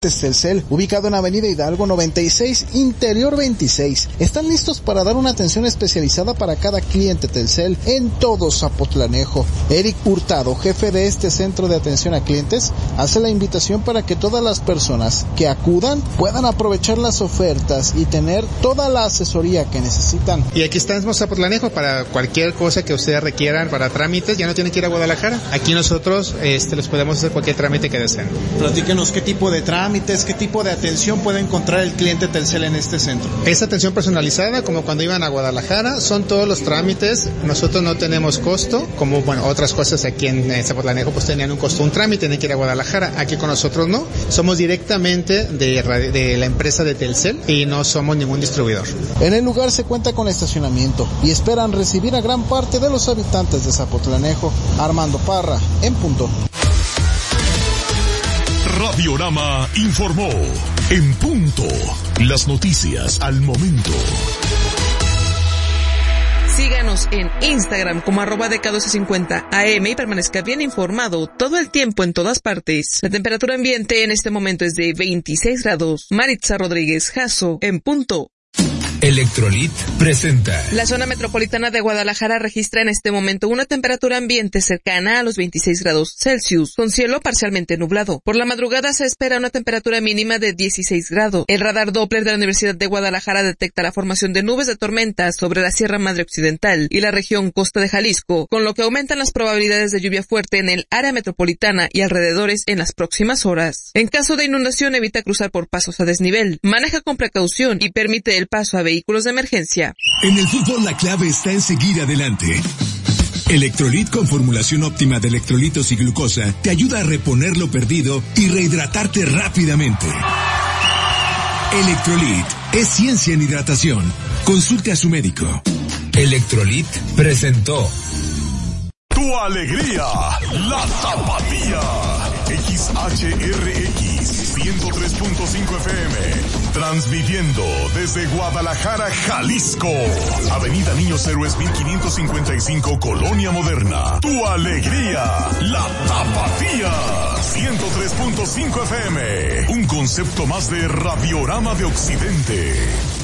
Telcel, ubicado en Avenida Hidalgo 96, Interior 26. Están listos para dar una atención especializada para cada cliente Telcel en todo Zapotlanejo. Eric Hurtado, jefe de este centro de atención a clientes, hace la invitación para que todas las personas que acudan puedan aprovechar las ofertas y tener toda la asesoría que necesitan. Y aquí estamos Zapotlanejo para cualquier cosa que ustedes requieran para trámites, ya no tienen que ir a Guadalajara. Aquí nosotros les podemos hacer cualquier trámite que deseen. Platíquenos qué tipo de trámites, qué tipo de atención puede encontrar el cliente Telcel en este centro. Es atención personalizada, como cuando iban a Guadalajara, son todos los trámites, nosotros no tenemos costo, como otras cosas aquí en Zapotlanejo pues tenían un costo, un trámite, tienen que ir a Guadalajara, aquí con nosotros no, somos directamente de la empresa de Telcel y no somos ningún distribuidor. En el lugar se cuenta con estacionamiento y esperan recibir a gran parte de los habitantes de Zapotlanejo. Armando Parra, en punto. Radiorama informó en punto. Las noticias al momento. Síganos en Instagram como @DK1250AM y permanezca bien informado todo el tiempo en todas partes. La temperatura ambiente en este momento es de 26 grados. Maritza Rodríguez Jasso, en punto. Electrolit presenta. La zona metropolitana de Guadalajara registra en este momento una temperatura ambiente cercana a los 26 grados Celsius, con cielo parcialmente nublado. Por la madrugada se espera una temperatura mínima de 16 grados. El radar Doppler de la Universidad de Guadalajara detecta la formación de nubes de tormenta sobre la Sierra Madre Occidental y la región costa de Jalisco, con lo que aumentan las probabilidades de lluvia fuerte en el área metropolitana y alrededores en las próximas horas. En caso de inundación, evita cruzar por pasos a desnivel, maneja con precaución y permite el paso a vehículos de emergencia. En el fútbol la clave está en seguir adelante. Electrolit con formulación óptima de electrolitos y glucosa te ayuda a reponer lo perdido y rehidratarte rápidamente. Electrolit es ciencia en hidratación. Consulte a su médico. Electrolit presentó. Tu alegría, la tapatía. XHRX 103.5 FM. Transmitiendo desde Guadalajara, Jalisco. Avenida Niños Héroes 1555, Colonia Moderna. Tu alegría, la tapatía. 103.5 FM. Un concepto más de Radiorama de Occidente.